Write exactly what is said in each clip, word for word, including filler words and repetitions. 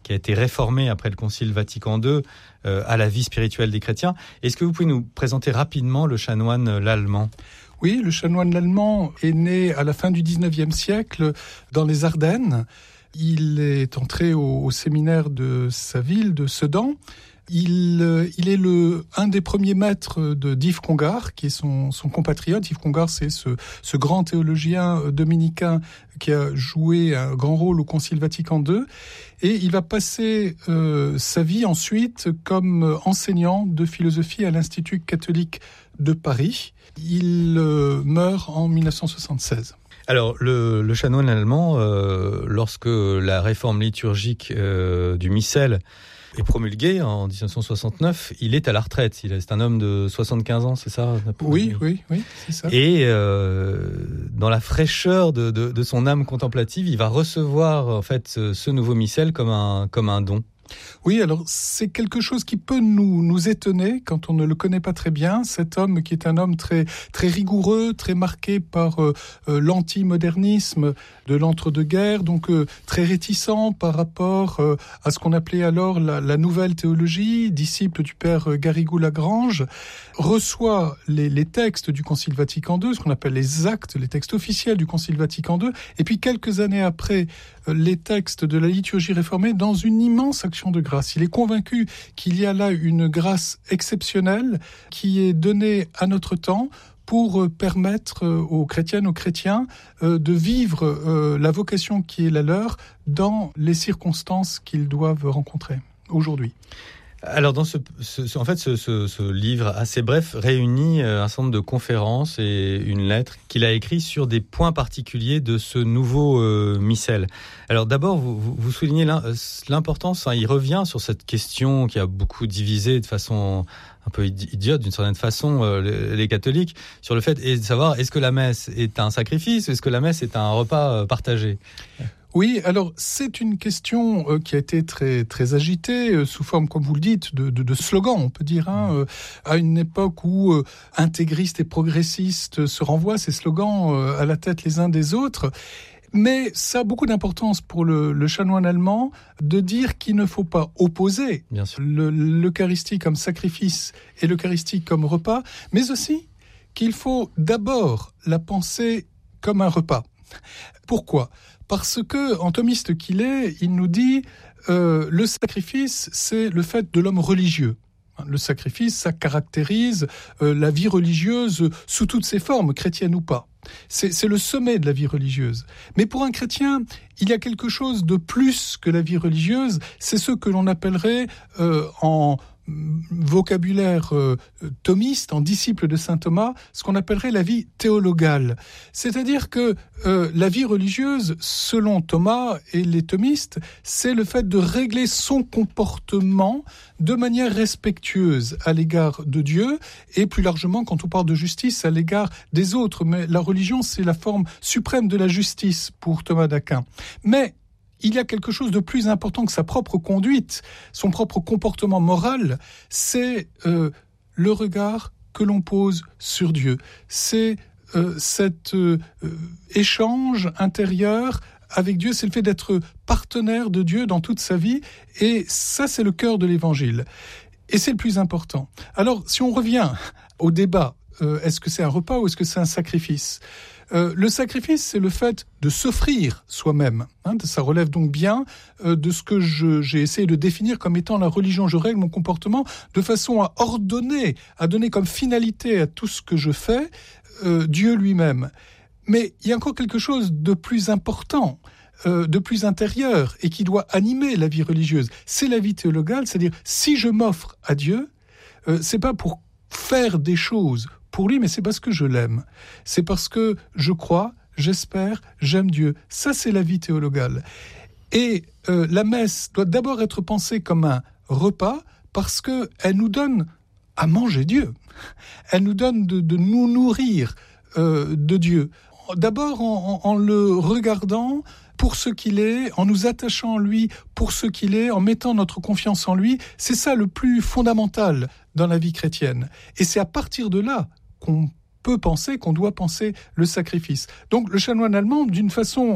qui a été réformé après le Concile Vatican deux euh, à la vie spirituelle des chrétiens. Est-ce que vous pouvez nous présenter rapidement le chanoine l'Allemand ? Oui, le chanoine l'Allemand est né à la fin du dix-neuvième siècle dans les Ardennes. Il est entré au, au séminaire de sa ville, de Sedan. Il, euh, il est le, un des premiers maîtres de d'Yves Congar, qui est son, son compatriote. Yves Congar, c'est ce, ce grand théologien dominicain qui a joué un grand rôle au Concile Vatican deux. Et il va passer euh, sa vie ensuite comme enseignant de philosophie à l'Institut catholique de Paris. Il euh, meurt en dix-neuf cent soixante-seize. Alors, le, le chanoine allemand, euh, lorsque la réforme liturgique euh, du missel est promulguée en dix-neuf cent soixante-neuf, il est à la retraite. Il est, c'est un homme de soixante-quinze ans, c'est ça ? Oui, oui, oui, c'est ça. Et euh, dans la fraîcheur de, de, de son âme contemplative, il va recevoir en fait ce, ce nouveau missel comme un, comme un don. Oui, alors c'est quelque chose qui peut nous, nous étonner quand on ne le connaît pas très bien. Cet homme qui est un homme très, très rigoureux, très marqué par euh, euh, l'antimodernisme de l'entre-deux-guerres, donc euh, très réticent par rapport euh, à ce qu'on appelait alors la, la nouvelle théologie, disciple du père euh, Garrigou-Lagrange, reçoit les, les textes du Concile Vatican deux, ce qu'on appelle les actes, les textes officiels du Concile Vatican deux, et puis quelques années après, euh, les textes de la liturgie réformée dans une immense action de grâce. Il est convaincu qu'il y a là une grâce exceptionnelle qui est donnée à notre temps pour permettre aux chrétiennes, aux chrétiens de vivre la vocation qui est la leur dans les circonstances qu'ils doivent rencontrer aujourd'hui. Alors, dans ce, ce, en fait, ce, ce, ce livre assez bref réunit un certain nombre de conférences et une lettre qu'il a écrite sur des points particuliers de ce nouveau euh, missel. Alors, d'abord, vous, vous soulignez l'importance, hein, il revient sur cette question qui a beaucoup divisé de façon un peu idiote, d'une certaine façon, euh, les, les catholiques, sur le fait de savoir est-ce que la messe est un sacrifice ou est-ce que la messe est un repas euh, partagé ? Oui, alors c'est une question euh, qui a été très très agitée euh, sous forme, comme vous le dites, de, de, de slogan, on peut dire, hein, euh, à une époque où euh, intégristes et progressistes se renvoient ces slogans euh, à la tête les uns des autres. Mais ça a beaucoup d'importance pour le, le chanoine allemand de dire qu'il ne faut pas opposer le, l'Eucharistie comme sacrifice et l'Eucharistie comme repas, mais aussi qu'il faut d'abord la penser comme un repas. Pourquoi ? Parce que, en thomiste qu'il est, il nous dit euh, le sacrifice, c'est le fait de l'homme religieux. Le sacrifice, ça caractérise euh, la vie religieuse sous toutes ses formes, chrétienne ou pas. C'est, c'est le sommet de la vie religieuse. Mais pour un chrétien, il y a quelque chose de plus que la vie religieuse. C'est ce que l'on appellerait euh, en vocabulaire euh, thomiste, en disciple de saint Thomas, ce qu'on appellerait la vie théologale. C'est-à-dire que euh, la vie religieuse, selon Thomas et les thomistes, c'est le fait de régler son comportement de manière respectueuse à l'égard de Dieu et plus largement, quand on parle de justice, à l'égard des autres. Mais la religion, c'est la forme suprême de la justice pour Thomas d'Aquin. Mais il y a quelque chose de plus important que sa propre conduite, son propre comportement moral, c'est euh, le regard que l'on pose sur Dieu. C'est euh, cet euh, échange intérieur avec Dieu, c'est le fait d'être partenaire de Dieu dans toute sa vie, et ça, c'est le cœur de l'Évangile. Et c'est le plus important. Alors, si on revient au débat, euh, est-ce que c'est un repas ou est-ce que c'est un sacrifice ? Euh, le sacrifice, c'est le fait de s'offrir soi-même. Hein, ça relève donc bien euh, de ce que je, j'ai essayé de définir comme étant la religion. Je règle mon comportement de façon à ordonner, à donner comme finalité à tout ce que je fais euh, Dieu lui-même. Mais il y a encore quelque chose de plus important, euh, de plus intérieur et qui doit animer la vie religieuse. C'est la vie théologale, c'est-à-dire si je m'offre à Dieu, euh, c'est pas pour faire des choses pour lui, mais c'est parce que je l'aime. C'est parce que je crois, j'espère, j'aime Dieu. Ça, c'est la vie théologale. Et euh, la messe doit d'abord être pensée comme un repas parce qu'elle nous donne à manger Dieu. Elle nous donne de, de nous nourrir euh, de Dieu. D'abord en, en, en le regardant pour ce qu'il est, en nous attachant à lui pour ce qu'il est, en mettant notre confiance en lui. C'est ça le plus fondamental dans la vie chrétienne. Et c'est à partir de là qu'on peut penser, qu'on doit penser le sacrifice. Donc le chanoine allemand, d'une façon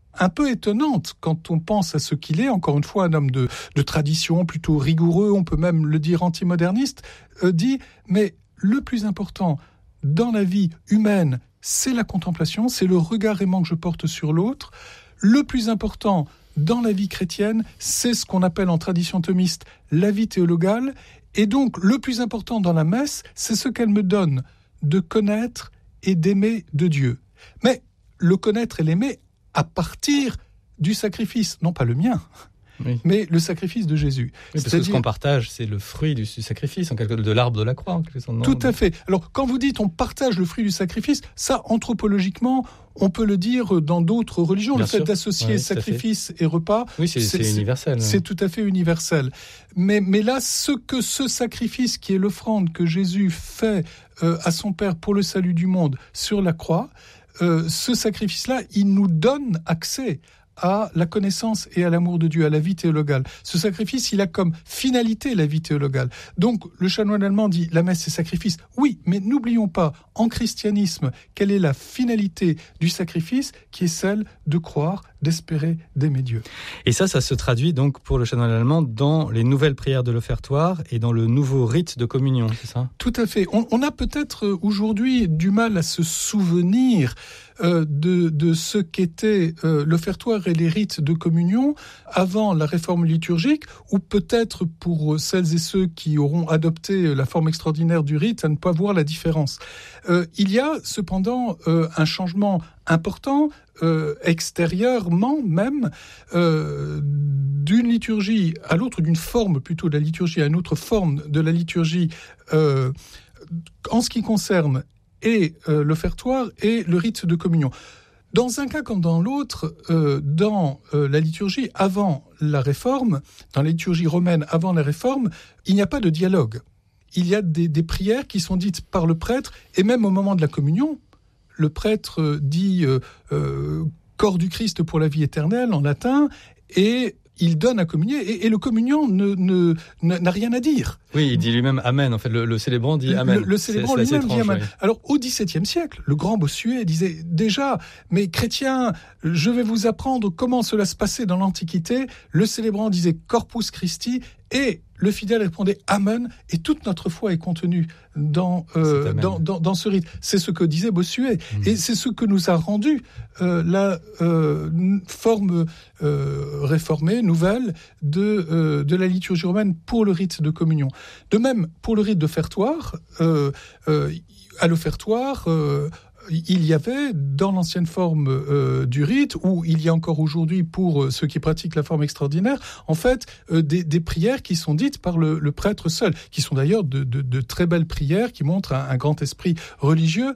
un peu étonnante quand on pense à ce qu'il est, encore une fois un homme de, de tradition, plutôt rigoureux, on peut même le dire antimoderniste, euh, dit « mais le plus important dans la vie humaine, c'est la contemplation, c'est le regard aimant que je porte sur l'autre. Le plus important dans la vie chrétienne, c'est ce qu'on appelle en tradition thomiste la vie théologale. Et donc, le plus important dans la messe, c'est ce qu'elle me donne de connaître et d'aimer de Dieu. Mais le connaître et l'aimer à partir du sacrifice, non pas le mien, oui. mais le sacrifice de Jésus. Oui, parce que ce qu'on partage, c'est le fruit du sacrifice, en quelque sorte, de l'arbre de la croix. En quelque sorte. Tout à fait. Alors, quand vous dites on partage le fruit du sacrifice, ça, anthropologiquement, on peut le dire dans d'autres religions. Bien le sûr. Fait d'associer oui, sacrifice et repas, oui, c'est, c'est, c'est universel. C'est, c'est tout à fait universel. Mais, mais là, ce que ce sacrifice, qui est l'offrande que Jésus fait euh, à son Père pour le salut du monde sur la croix, euh, ce sacrifice-là, il nous donne accès à la connaissance et à l'amour de Dieu, à la vie théologale. Ce sacrifice, il a comme finalité la vie théologale. Donc, le chanoine allemand dit, la messe, c'est sacrifice. Oui, mais n'oublions pas, en christianisme, quelle est la finalité du sacrifice, qui est celle de croire, d'espérer, d'aimer Dieu. Et ça, ça se traduit donc pour le chanoine allemand dans les nouvelles prières de l'offertoire et dans le nouveau rite de communion, c'est ça ? Tout à fait. On, on a peut-être aujourd'hui du mal à se souvenir euh, de, de ce qu'était euh, l'offertoire et les rites de communion avant la réforme liturgique, ou peut-être pour celles et ceux qui auront adopté la forme extraordinaire du rite, à ne pas voir la différence. Euh, il y a cependant euh, un changement important, euh, extérieurement même, euh, d'une liturgie à l'autre, d'une forme plutôt de la liturgie à une autre forme de la liturgie, euh, en ce qui concerne et euh, l'offertoire et le rite de communion. Dans un cas comme dans l'autre, euh, dans euh, la liturgie avant la réforme, dans la liturgie romaine avant la réforme, il n'y a pas de dialogue. Il y a des, des prières qui sont dites par le prêtre, et même au moment de la communion, le prêtre dit euh, euh, « corps du Christ pour la vie éternelle » en latin, et il donne à communier, et, et le communiant ne, ne, n'a rien à dire. Oui, il dit lui-même Amen. En fait, le, le célébrant dit Amen. Le, le célébrant c'est, c'est lui-même étrange, dit Amen. Oui. Alors, au XVIIe siècle, le grand Bossuet disait déjà, mais chrétiens, je vais vous apprendre comment cela se passait dans l'Antiquité. Le célébrant disait Corpus Christi, et le fidèle répondait Amen, et toute notre foi est contenue dans, euh, dans, dans, dans ce rite. C'est ce que disait Bossuet, mmh. et c'est ce que nous a rendu euh, la euh, forme euh, réformée, nouvelle, de, euh, de la liturgie romaine pour le rite de communion. De même, pour le rite d'offertoire, euh, euh, à l'offertoire, euh, il y avait, dans l'ancienne forme euh, du rite, ou il y a encore aujourd'hui pour euh, ceux qui pratiquent la forme extraordinaire, en fait, euh, des, des prières qui sont dites par le, le prêtre seul, qui sont d'ailleurs de, de, de très belles prières, qui montrent un, un grand esprit religieux.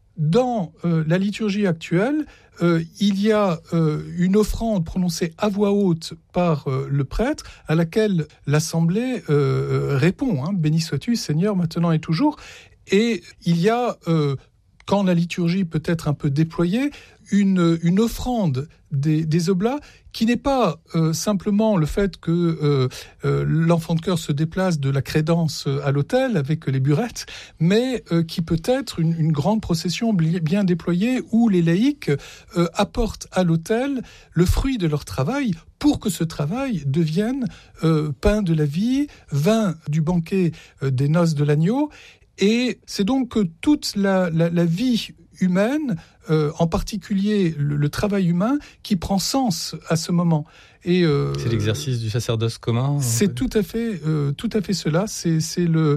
Dans euh, la liturgie actuelle, euh, il y a euh, une offrande prononcée à voix haute par euh, le prêtre, à laquelle l'assemblée euh, répond, hein, « Béni sois-tu, Seigneur, maintenant et toujours ». Et il y a... Euh, quand la liturgie peut être un peu déployée, une, une offrande des, des oblats qui n'est pas euh, simplement le fait que euh, euh, l'enfant de chœur se déplace de la crédence à l'autel avec les burettes, mais euh, qui peut être une, une grande procession bien déployée où les laïcs euh, apportent à l'autel le fruit de leur travail pour que ce travail devienne euh, pain de la vie, vin du banquet euh, des noces de l'agneau. Et c'est donc que toute la, la, la vie humaine, euh, en particulier le, le travail humain, qui prend sens à ce moment. Et, euh, c'est l'exercice du sacerdoce commun. C'est tout à fait, euh, tout à fait cela. C'est, c'est le,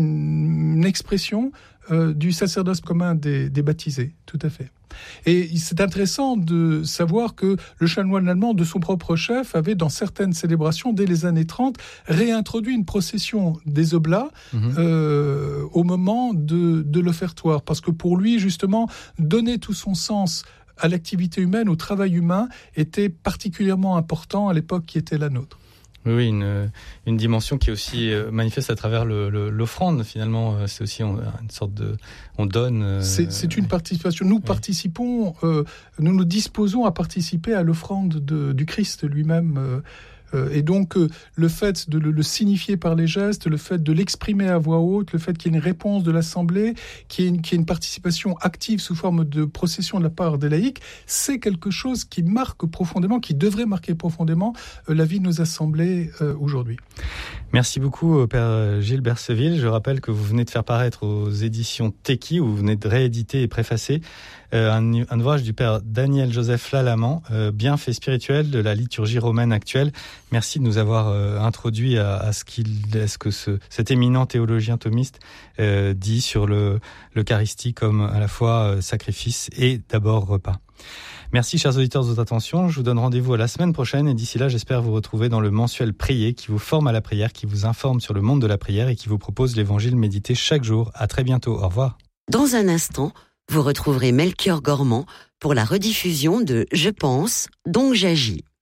une, une expression euh, du sacerdoce commun des, des baptisés, tout à fait. Et c'est intéressant de savoir que le chanoine allemand, de son propre chef, avait dans certaines célébrations, dès les années trente, réintroduit une procession des oblats mmh. euh, au moment de, de l'offertoire. Parce que pour lui, justement, donner tout son sens à l'activité humaine, au travail humain, était particulièrement important à l'époque qui était la nôtre. Oui, une, une dimension qui est aussi euh, manifeste à travers le, le, l'offrande, finalement. C'est aussi on, une sorte de... On donne... Euh, c'est, c'est une participation. Nous oui. participons, euh, nous nous disposons à participer à l'offrande de, du Christ lui-même, euh, Euh, et donc, euh, le fait de le, le signifier par les gestes, le fait de l'exprimer à voix haute, le fait qu'il y ait une réponse de l'Assemblée, qu'il y ait une, qu'il y ait une participation active sous forme de procession de la part des laïcs, c'est quelque chose qui marque profondément, qui devrait marquer profondément euh, la vie de nos assemblées euh, aujourd'hui. Merci beaucoup, Père Gilles Berceville. Je rappelle que vous venez de faire paraître aux éditions Teki, où vous venez de rééditer et préfacer euh, un, un ouvrage du Père Daniel-Joseph Lalamant, euh, Bienfaits spirituels de la liturgie romaine actuelle. Merci de nous avoir euh, introduit à, à ce, qu'il, à ce que ce, cet éminent théologien thomiste euh, dit sur le, l'Eucharistie comme à la fois euh, sacrifice et d'abord repas. Merci chers auditeurs de votre attention, je vous donne rendez-vous à la semaine prochaine et d'ici là j'espère vous retrouver dans le mensuel Prier qui vous forme à la prière, qui vous informe sur le monde de la prière et qui vous propose l'évangile médité chaque jour. À très bientôt, au revoir. Dans un instant, vous retrouverez Melchior Gormand pour la rediffusion de Je pense, donc j'agis.